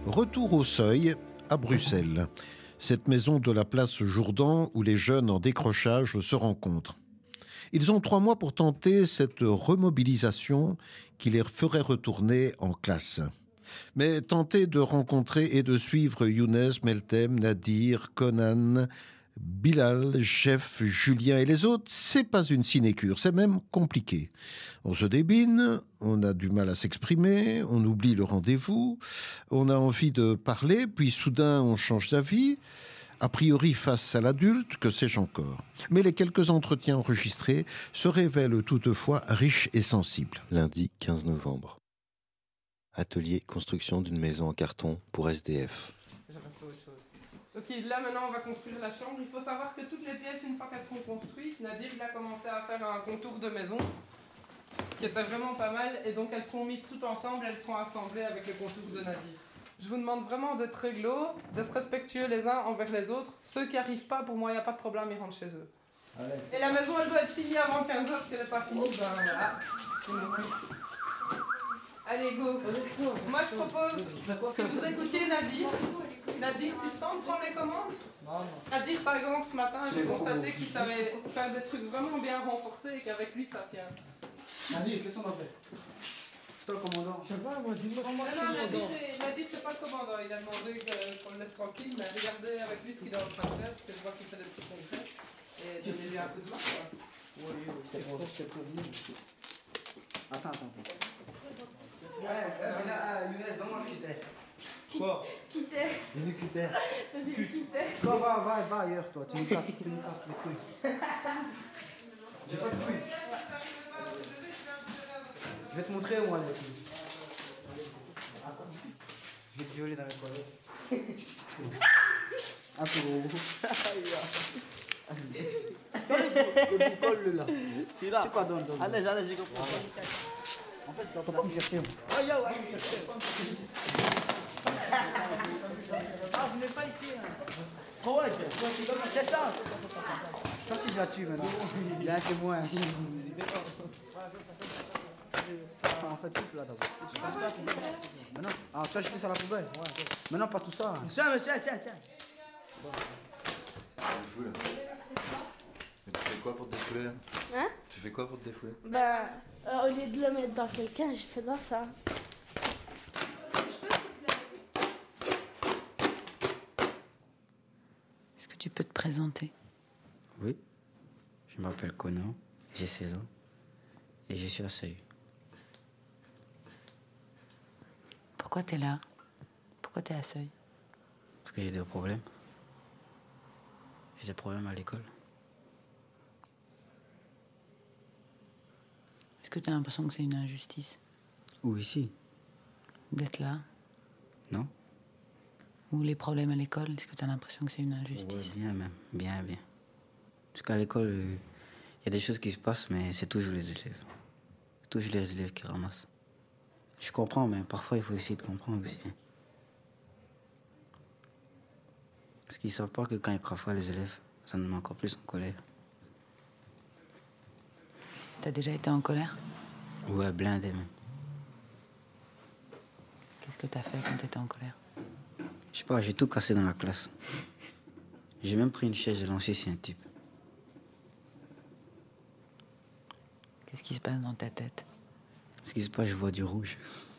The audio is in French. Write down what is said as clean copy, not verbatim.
Retour au seuil, à Bruxelles. Cette maison de la place Jourdan où les jeunes en décrochage se rencontrent. Ils ont 3 mois pour tenter cette remobilisation qui les ferait retourner en classe. Mais tenter de rencontrer et de suivre Younes, Meltem, Nadir, Conan, Bilal, Chef, Julien et les autres, c'est pas une sinécure, c'est même compliqué. On se débine, on a du mal à s'exprimer, on oublie le rendez-vous, on a envie de parler, puis soudain on change d'avis. A priori face à l'adulte, que sais-je encore. Mais les quelques entretiens enregistrés se révèlent toutefois riches et sensibles. Lundi 15 novembre. Atelier construction d'une maison en carton pour SDF. J'aurais fait autre chose. Ok, là maintenant on va construire la chambre. Il faut savoir que toutes les pièces, une fois qu'elles seront construites, Nadir il a commencé à faire un contour de maison qui était vraiment pas mal. Et donc elles seront mises toutes ensemble, elles seront assemblées avec le contour de Nadir. Je vous demande vraiment d'être réglo, d'être respectueux les uns envers les autres. Ceux qui n'arrivent pas, pour moi, il n'y a pas de problème, ils rentrent chez eux. Allez. Et la maison, elle doit être finie avant 15h. Si elle n'est pas finie, ben voilà. C'est mon twist. Allez, go. Moi, je propose que vous écoutiez Nadir. Nadir, tu le sens de prendre les commandes? Non. Nadir, par exemple, ce matin, j'ai constaté qu'il savait faire des trucs vraiment bien renforcés et qu'avec lui, ça tient. Nadir, qu'est-ce qu'on a fait? Toi, le commandant. Je sais pas, moi, dis-moi. Non, Nadir, c'est pas le commandant. Il a demandé qu'on le laisse tranquille, mais regardez avec lui ce qu'il est en train de faire, parce que je vois qu'il fait des trucs concrets. Et donnez-lui un coup de main, quoi. Oui, c'est pour venir. Attends. Younes, donne-moi un critère. Quoi? Critère. J'ai dit critère. Vas-y, critère. Toi, va ailleurs, toi. Tu me casses les couilles. J'ai pas de couilles. Je vais te montrer, moi, les couilles. Je vais te violer dans les toilettes. Un peu gros. Le boucole, là. Celui-là. C'est quoi, donne. Allez, j'ai compris. En fait, c'est dans ton exercice. Ah, vous n'êtes pas ici. Oh ouais, c'est ça. Toi, si je la tue maintenant. Il a un témoin. En fait, tout là d'abord. Maintenant, ah, tu as jeté ça à la poubelle. Ouais. Maintenant, pas tout ça. Tiens. Fou, là. Mais tu fais quoi pour te défouler là? Hein? Tu fais quoi pour te défouler? Bah, au lieu de le mettre dans quelqu'un, j'ai fait dans ça. Est-ce que tu peux te présenter? Oui. Je m'appelle Conan, j'ai 16 ans et je suis à Seuil. Pourquoi t'es là? Pourquoi t'es à Seuil? Parce que j'ai des problèmes. J'ai des problèmes à l'école. Est-ce que t'as l'impression que c'est une injustice Où ici? d'être là? Non? Ou les problèmes à l'école, est-ce que t'as l'impression que c'est une injustice? Ouais, bien même, bien. Parce qu'à l'école, il y a des choses qui se passent, mais c'est toujours les élèves. C'est toujours les élèves qui ramassent. Je comprends, mais parfois il faut essayer de comprendre aussi. Parce qu'ils ne savent pas que quand ils crafouillent les élèves, ça nous met encore plus en colère. T'as déjà été en colère? Ouais, blindé même. Qu'est-ce que t'as fait quand t'étais en colère? Je sais pas, j'ai tout cassé dans la classe. J'ai même pris une chaise et lancé sur un type. Qu'est-ce qui se passe dans ta tête? Ce qui se passe, je vois du rouge.